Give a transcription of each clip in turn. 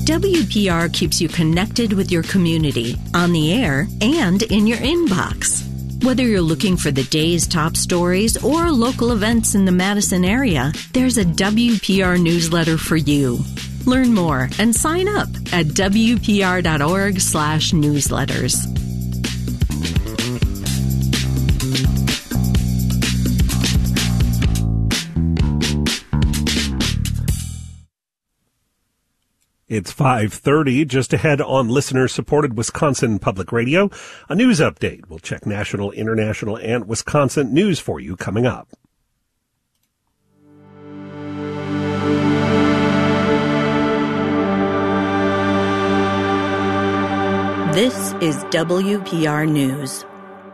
WPR keeps you connected with your community, on the air, and in your inbox. Whether you're looking for the day's top stories or local events in the Madison area, there's a WPR newsletter for you. Learn more and sign up at wpr.org/newsletters. It's 5:30, just ahead on listener-supported Wisconsin Public Radio. A news update. We'll check national, international, and Wisconsin news for you coming up. This is WPR News.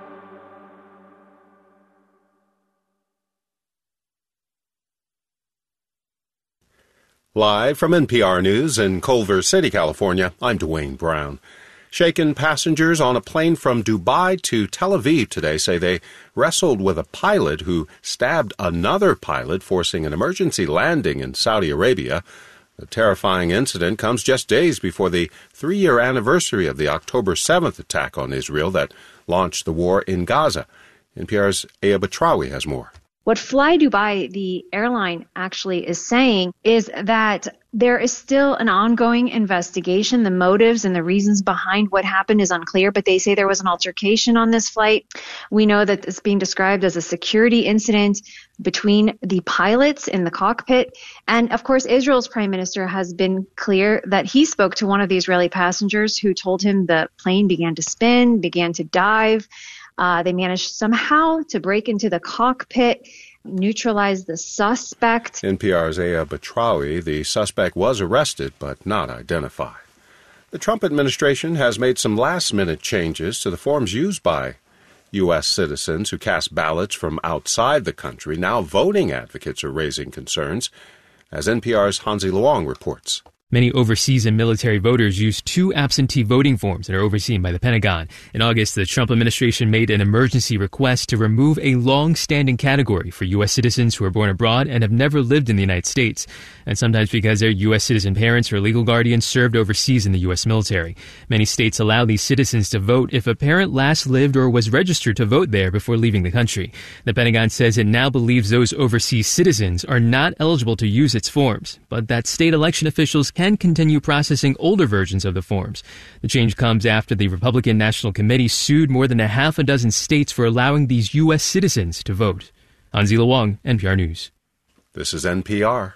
Live from NPR News in Culver City, California, I'm Dwayne Brown. Shaken passengers on a plane from Dubai to Tel Aviv today say they wrestled with a pilot who stabbed another pilot, forcing an emergency landing in Saudi Arabia. The terrifying incident comes just days before the 3-year anniversary of the October 7th attack on Israel that launched the war in Gaza. NPR's Aya Batrawi has more. What Fly Dubai, the airline, actually is saying is that there is still an ongoing investigation. The motives and the reasons behind what happened is unclear, but they say there was an altercation on this flight. We know that it's being described as a security incident between the pilots in the cockpit. And of course, Israel's prime minister has been clear that he spoke to one of the Israeli passengers who told him the plane began to spin, began to dive. They managed somehow to break into the cockpit, neutralize the suspect. NPR's Aya Batrawi, the suspect was arrested but not identified. The Trump administration has made some last-minute changes to the forms used by U.S. citizens who cast ballots from outside the country. Now voting advocates are raising concerns, as NPR's Hansi Luong reports. Many overseas and military voters use 2 absentee voting forms that are overseen by the Pentagon. In August, the Trump administration made an emergency request to remove a long-standing category for U.S. citizens who are born abroad and have never lived in the United States, and sometimes because their U.S. citizen parents or legal guardians served overseas in the U.S. military. Many states allow these citizens to vote if a parent last lived or was registered to vote there before leaving the country. The Pentagon says it now believes those overseas citizens are not eligible to use its forms, but that state election officials can continue processing older versions of the forms. The change comes after the Republican National Committee sued more than a half a dozen states for allowing these U.S. citizens to vote. Hansi Luong, NPR News. This is NPR.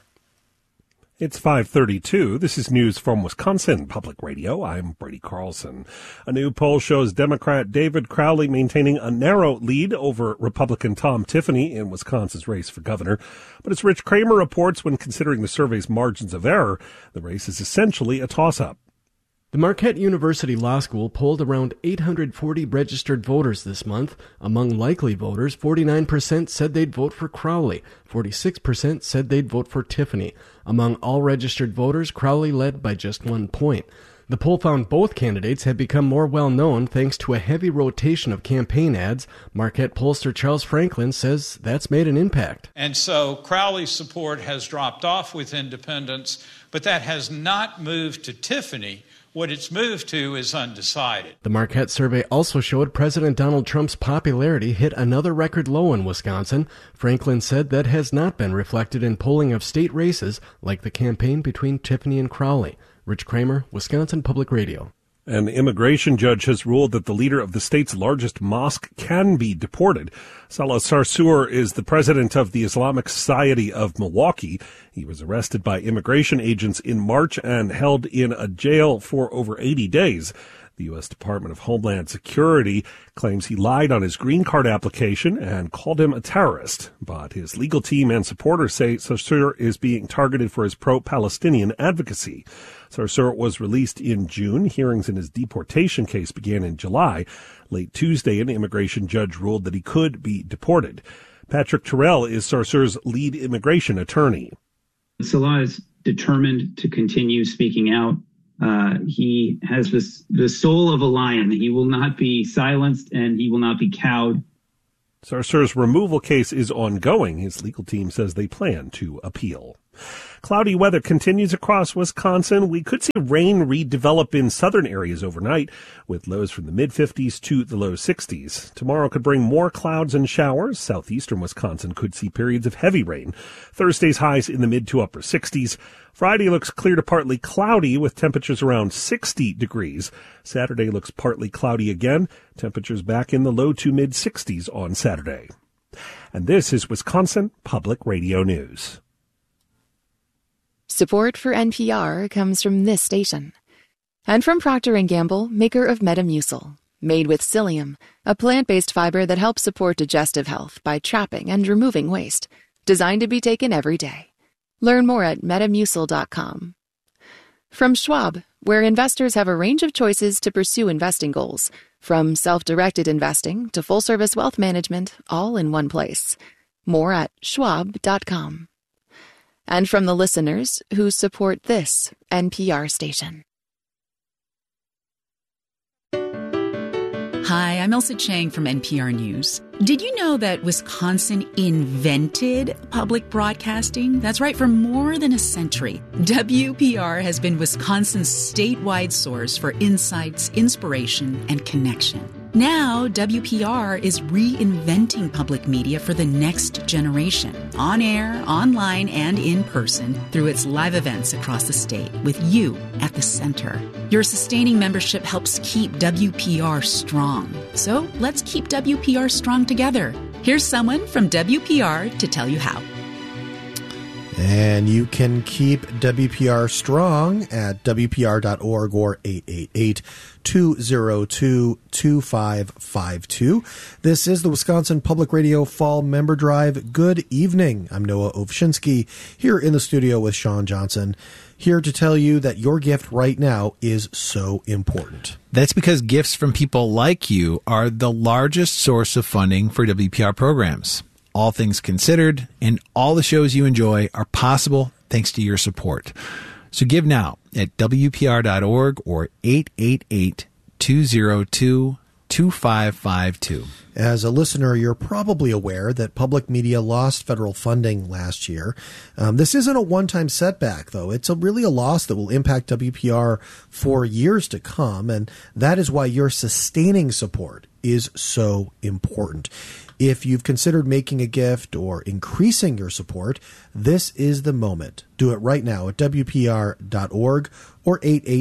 It's 5:32. This is news from Wisconsin Public Radio. I'm Brady Carlson. A new poll shows Democrat David Crowley maintaining a narrow lead over Republican Tom Tiffany in Wisconsin's race for governor. But as Rich Kramer reports, when considering the survey's margins of error, the race is essentially a toss-up. The Marquette University Law School polled around 840 registered voters this month. Among likely voters, 49% said they'd vote for Crowley. 46% said they'd vote for Tiffany. Among all registered voters, Crowley led by just 1 point. The poll found both candidates had become more well-known thanks to a heavy rotation of campaign ads. Marquette pollster Charles Franklin says that's made an impact. And so Crowley's support has dropped off with independents, but that has not moved to Tiffany. What it's moved to is undecided. The Marquette survey also showed President Donald Trump's popularity hit another record low in Wisconsin. Franklin said that has not been reflected in polling of state races like the campaign between Tiffany and Crowley. Rich Kramer, Wisconsin Public Radio. An immigration judge has ruled that the leader of the state's largest mosque can be deported. Salah Sarsour is the president of the Islamic Society of Milwaukee. He was arrested by immigration agents in March and held in a jail for over 80 days. The U.S. Department of Homeland Security claims he lied on his green card application and called him a terrorist. But his legal team and supporters say Sarsour is being targeted for his pro-Palestinian advocacy. Sarsour was released in June. Hearings in his deportation case began in July. Late Tuesday, an immigration judge ruled that he could be deported. Patrick Terrell is Sarsour's lead immigration attorney. Salah is determined to continue speaking out. He has the soul of a lion. He will not be silenced and he will not be cowed. Sarsour's removal case is ongoing. His legal team says they plan to appeal. Cloudy weather continues across Wisconsin. We could see rain redevelop in southern areas overnight, with lows from the mid-50s to the low 60s. Tomorrow could bring more clouds and showers. Southeastern Wisconsin could see periods of heavy rain. Thursday's highs in the mid to upper 60s. Friday looks clear to partly cloudy with temperatures around 60 degrees. Saturday looks partly cloudy again. Temperatures back in the low to mid 60s on Saturday. And this is Wisconsin Public Radio News. Support for NPR comes from this station. And from Procter & Gamble, maker of Metamucil. Made with psyllium, a plant-based fiber that helps support digestive health by trapping and removing waste. Designed to be taken every day. Learn more at Metamucil.com. From Schwab, where investors have a range of choices to pursue investing goals. From self-directed investing to full-service wealth management, all in one place. More at Schwab.com. And from the listeners who support this NPR station. Hi, I'm Elsa Chang from NPR News. Did you know that Wisconsin invented public broadcasting? That's right, for more than a century. WPR has been Wisconsin's statewide source for insights, inspiration, and connection. Now, WPR is reinventing public media for the next generation, on air, online, and in person through its live events across the state, with you at the center. Your sustaining membership helps keep WPR strong. So let's keep WPR strong together. Here's someone from WPR to tell you how. And you can keep WPR strong at WPR.org or 888-202-2552. This is the Wisconsin Public Radio Fall Member Drive. Good evening. I'm Noah Ovchinsky here in the studio with Sean Johnson, here to tell you that your gift right now is so important. That's because gifts from people like you are the largest source of funding for WPR programs. All things considered, and all the shows you enjoy are possible thanks to your support. So give now at WPR.org or 888-202-2552. As a listener, you're probably aware that public media lost federal funding last year. This isn't a one-time setback, though. It's really a loss that will impact WPR for years to come, and that is why your sustaining support is so important. If you've considered making a gift or increasing your support, this is the moment. Do it right now at WPR.org or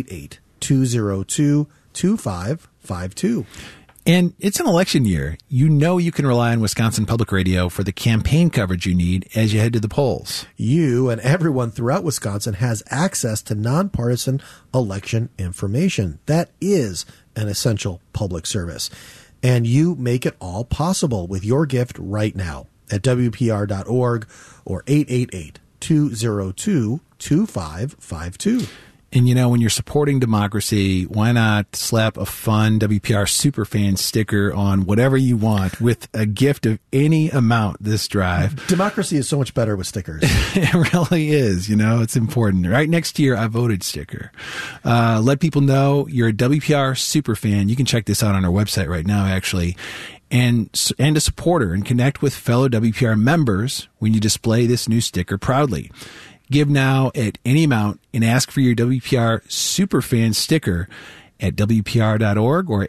888-202-2552. And it's an election year. You know you can rely on Wisconsin Public Radio for the campaign coverage you need as you head to the polls. You and everyone throughout Wisconsin has access to nonpartisan election information. That is an essential public service. And you make it all possible with your gift right now at WPR.org or 888-202-2552. And, you know, when you're supporting democracy, why not slap a fun WPR Superfan sticker on whatever you want with a gift of any amount this drive? Democracy is so much better with stickers. It really is. You know, it's important. Right next to your I voted sticker. Let people know you're a WPR Superfan. You can check this out on our website right now, actually. And a supporter, and connect with fellow WPR members when you display this new sticker proudly. Give now at any amount and ask for your WPR Superfan sticker at WPR.org or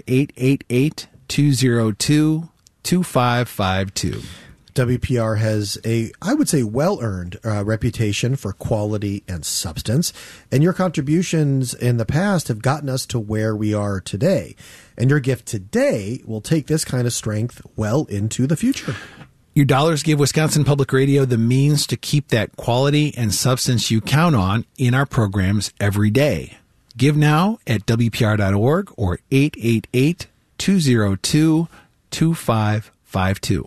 888-202-2552. WPR has a, I would say, well-earned reputation for quality and substance, and your contributions in the past have gotten us to where we are today. And your gift today will take this kind of strength well into the future. Your dollars give Wisconsin Public Radio the means to keep that quality and substance you count on in our programs every day. Give now at WPR.org or 888-202-2552.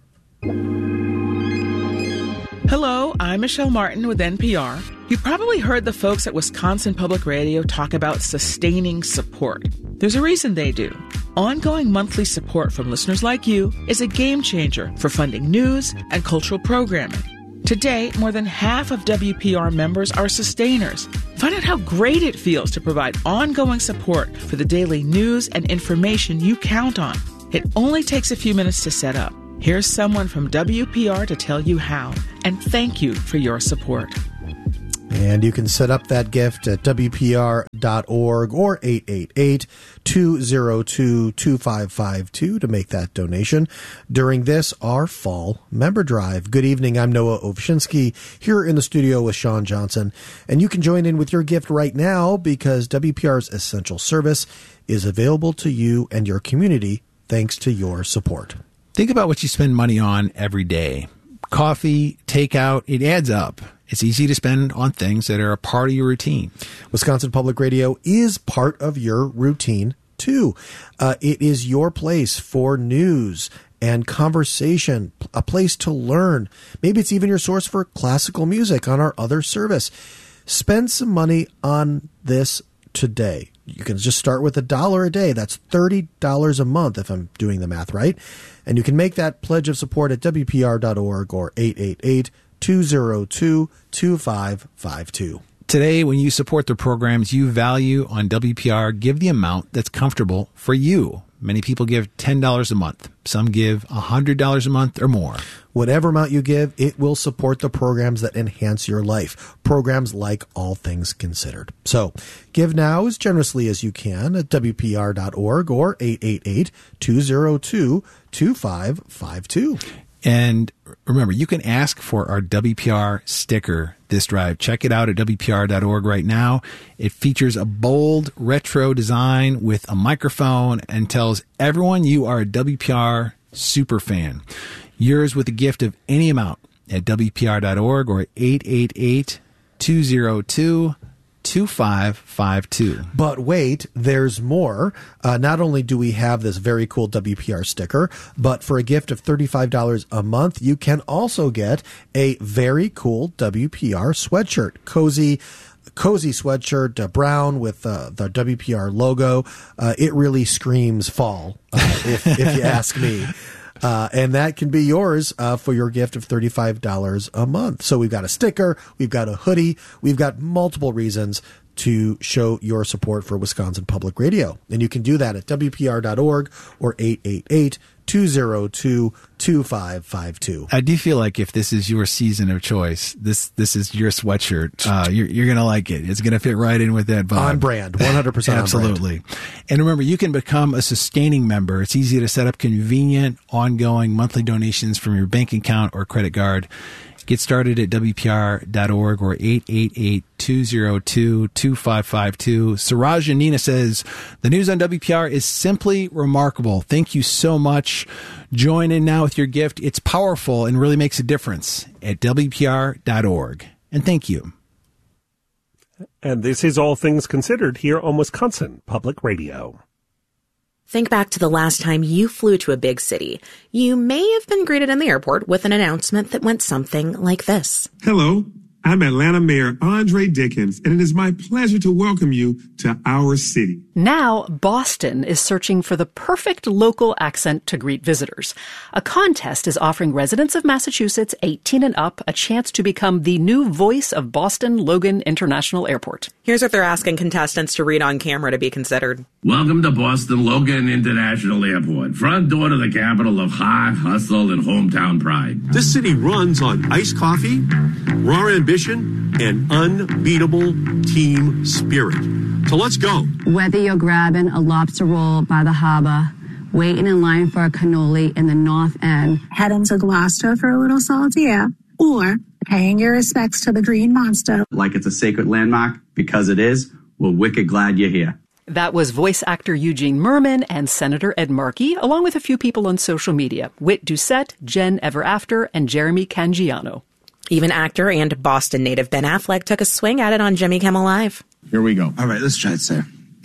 Hello, I'm Michelle Martin with NPR. You've probably heard the folks at Wisconsin Public Radio talk about sustaining support. There's a reason they do. Ongoing monthly support from listeners like you is a game changer for funding news and cultural programming. Today, more than half of WPR members are sustainers. Find out how great it feels to provide ongoing support for the daily news and information you count on. It only takes a few minutes to set up. Here's someone from WPR to tell you how, and thank you for your support. And you can set up that gift at WPR.org or 888-202-2552 to make that donation during this, our fall member drive. Good evening. I'm Noah Ovchinsky here in the studio with Sean Johnson. And you can join in with your gift right now because WPR's essential service is available to you and your community thanks to your support. Think about what you spend money on every day. Coffee, takeout, it adds up. It's easy to spend on things that are a part of your routine. Wisconsin Public Radio is part of your routine, too. It is your place for news and conversation, a place to learn. Maybe it's even your source for classical music on our other service. Spend some money on this today. You can just start with $1 a day. That's $30 a month, if I'm doing the math right. And you can make that pledge of support at WPR.org or 888-202-2552. Today, when you support the programs you value on WPR, give the amount that's comfortable for you. Many people give $10 a month. Some give $100 a month or more. Whatever amount you give, it will support the programs that enhance your life. Programs like All Things Considered. So give now as generously as you can at WPR.org or 888-202-2552. And remember, you can ask for our WPR sticker this drive. Check it out at WPR.org right now. It features a bold retro design with a microphone and tells everyone you are a WPR superfan. Yours with a gift of any amount at WPR.org or 888-202-2552. But wait, there's more. Not only do we have this very cool WPR sticker, but for a gift of $35 a month, you can also get a very cool WPR sweatshirt. Cozy sweatshirt, brown with the WPR logo. It really screams fall, if you ask me. And that can be yours for your gift of $35 a month. So we've got a sticker, we've got a hoodie, we've got multiple reasons to show your support for Wisconsin Public Radio. And you can do that at WPR.org or 888-202-2552. I do feel like if this is your season of choice, this is your sweatshirt. You're going to like it. It's going to fit right in with that vibe. On brand, 100% Absolutely. On brand. And remember, you can become a sustaining member. It's easy to set up convenient, ongoing monthly donations from your bank account or credit card. Get started at WPR.org or 888-202-2552. Siraj and Nina says, the news on WPR is simply remarkable. Thank you so much. Join in now with your gift. It's powerful and really makes a difference at WPR.org. And thank you. And this is All Things Considered here on Wisconsin Public Radio. Think back to the last time you flew to a big city. You may have been greeted in the airport with an announcement that went something like this. Hello, I'm Atlanta Mayor Andre Dickens, and it is my pleasure to welcome you to our city. Now, Boston is searching for the perfect local accent to greet visitors. A contest is offering residents of Massachusetts 18 and up a chance to become the new voice of Boston Logan International Airport. Here's what they're asking contestants to read on camera to be considered. Welcome to Boston Logan International Airport, front door to the capital of heart, hustle, and hometown pride. This city runs on iced coffee, raw ambition, and unbeatable team spirit. So let's go. Whether you're grabbing a lobster roll by the harbor, waiting in line for a cannoli in the North End, heading to Gloucester for a little saltier, or paying your respects to the Green Monster. Like it's a sacred landmark, because it is, we're wicked glad you're here. That was voice actor Eugene Merman and Senator Ed Markey, along with a few people on social media, Whit Doucette, Jen Everafter, and Jeremy Cangiano. Even actor and Boston native Ben Affleck took a swing at it on Jimmy Kimmel Live. Here we go. All right, let's try it, sir.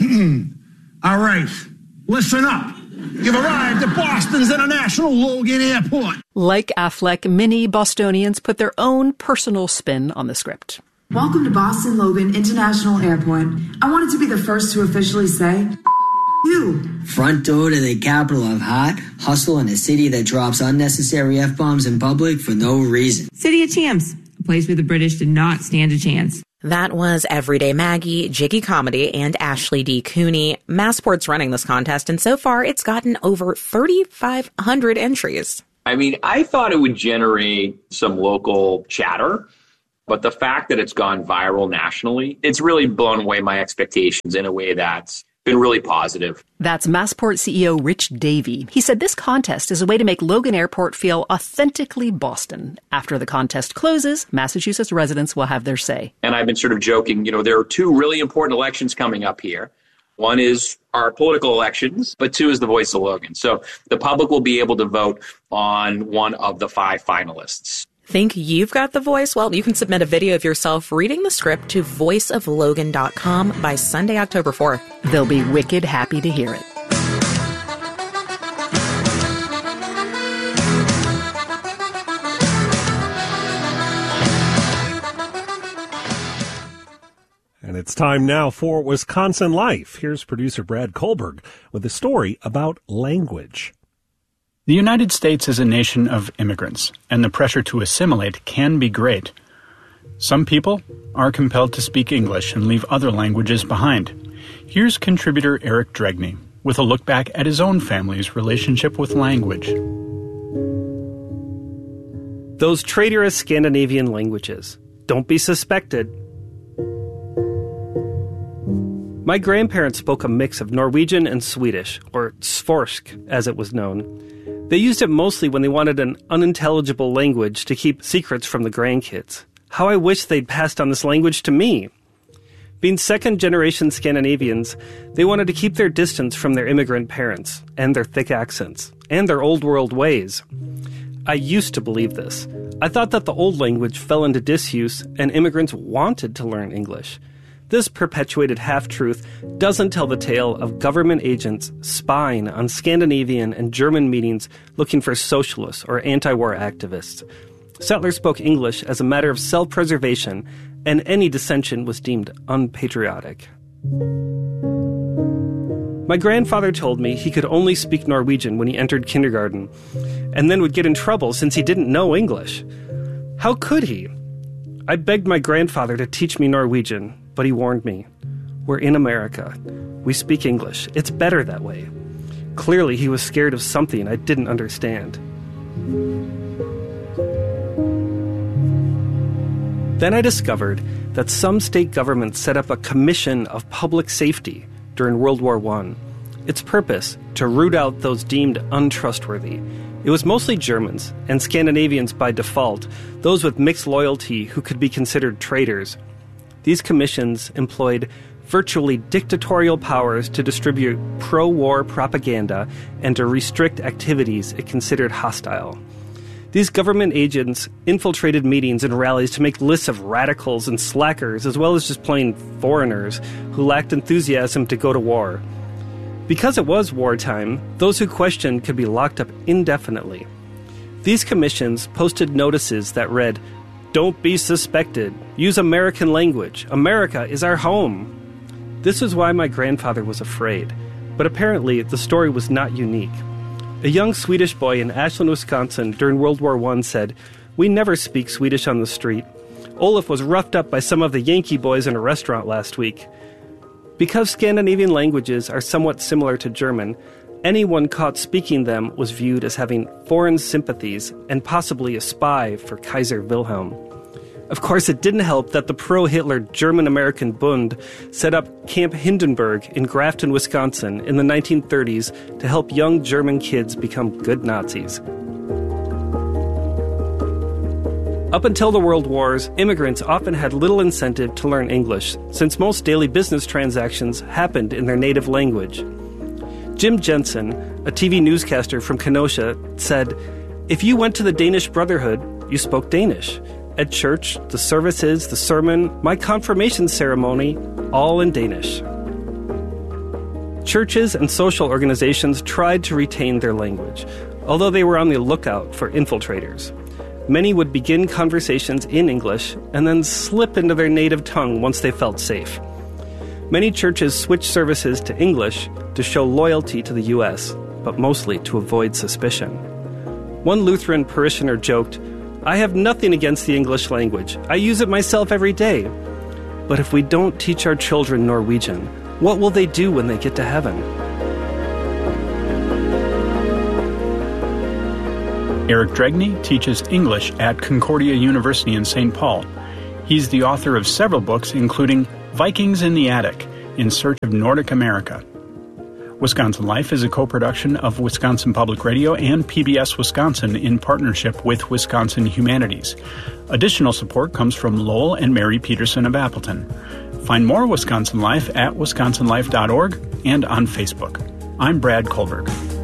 All right, listen up. You've arrived at Boston's International Logan Airport. Like Affleck, many Bostonians put their own personal spin on the script. Welcome to Boston Logan International Airport. I wanted to be the first to officially say, you. Front door to the capital of hot, hustle, in a city that drops unnecessary F-bombs in public for no reason. City of Champs, a place where the British did not stand a chance. That was Everyday Maggie, Jiggy Comedy, and Ashley D. Cooney. Massport's running this contest, and so far it's gotten over 3,500 entries. I mean, I thought it would generate some local chatter. But the fact that it's gone viral nationally, it's really blown away my expectations in a way that's been really positive. That's Massport CEO Rich Davey. He said this contest is a way to make Logan Airport feel authentically Boston. After the contest closes, Massachusetts residents will have their say. And I've been sort of joking, there are two really important elections coming up here. One is our political elections, but two is the voice of Logan. So the public will be able to vote on one of the 5 finalists. Think you've got the voice? Well, you can submit a video of yourself reading the script to voiceoflogan.com by Sunday, October 4th. They'll be wicked happy to hear it. And it's time now for Wisconsin Life. Here's producer Brad Kohlberg with a story about language. The United States is a nation of immigrants, and the pressure to assimilate can be great. Some people are compelled to speak English and leave other languages behind. Here's contributor Eric Dregney with a look back at his own family's relationship with language. Those traitorous Scandinavian languages. Don't be suspected. My grandparents spoke a mix of Norwegian and Swedish, or svorsk as it was known. They used it mostly when they wanted an unintelligible language to keep secrets from the grandkids. How I wish they'd passed on this language to me. Being second-generation Scandinavians, they wanted to keep their distance from their immigrant parents, and their thick accents, and their old-world ways. I used to believe this. I thought that the old language fell into disuse, and immigrants wanted to learn English. This perpetuated half-truth doesn't tell the tale of government agents spying on Scandinavian and German meetings looking for socialists or anti-war activists. Settlers spoke English as a matter of self-preservation, and any dissension was deemed unpatriotic. My grandfather told me he could only speak Norwegian when he entered kindergarten, and then would get in trouble since he didn't know English. How could he? I begged my grandfather to teach me Norwegian, but he warned me. We're in America. We speak English. It's better that way. Clearly, he was scared of something I didn't understand. Then I discovered that some state governments set up a commission of public safety during World War I. Its purpose, to root out those deemed untrustworthy. It was mostly Germans, and Scandinavians by default, those with mixed loyalty who could be considered traitors. These commissions employed virtually dictatorial powers to distribute pro-war propaganda and to restrict activities it considered hostile. These government agents infiltrated meetings and rallies to make lists of radicals and slackers, as well as just plain foreigners who lacked enthusiasm to go to war. Because it was wartime, those who questioned could be locked up indefinitely. These commissions posted notices that read, "Don't be suspected. Use American language. America is our home." This is why my grandfather was afraid. But apparently, the story was not unique. A young Swedish boy in Ashland, Wisconsin during World War I said, "We never speak Swedish on the street. Olaf was roughed up by some of the Yankee boys in a restaurant last week." Because Scandinavian languages are somewhat similar to German, anyone caught speaking them was viewed as having foreign sympathies and possibly a spy for Kaiser Wilhelm. Of course, it didn't help that the pro-Hitler German-American Bund set up Camp Hindenburg in Grafton, Wisconsin in the 1930s to help young German kids become good Nazis. Up until the World Wars, immigrants often had little incentive to learn English, since most daily business transactions happened in their native language. Jim Jensen, a TV newscaster from Kenosha, said, "If you went to the Danish Brotherhood, you spoke Danish. At church, the services, the sermon, my confirmation ceremony, all in Danish." Churches and social organizations tried to retain their language, although they were on the lookout for infiltrators. Many would begin conversations in English and then slip into their native tongue once they felt safe. Many churches switched services to English to show loyalty to the U.S., but mostly to avoid suspicion. One Lutheran parishioner joked, "I have nothing against the English language. I use it myself every day. But if we don't teach our children Norwegian, what will they do when they get to heaven?" Eric Dregney teaches English at Concordia University in St. Paul. He's the author of several books, including Vikings in the Attic, In Search of Nordic America. Wisconsin Life is a co-production of Wisconsin Public Radio and PBS Wisconsin in partnership with Wisconsin Humanities. Additional support comes from Lowell and Mary Peterson of Appleton. Find more Wisconsin Life at wisconsinlife.org and on Facebook. I'm Brad Kohlberg.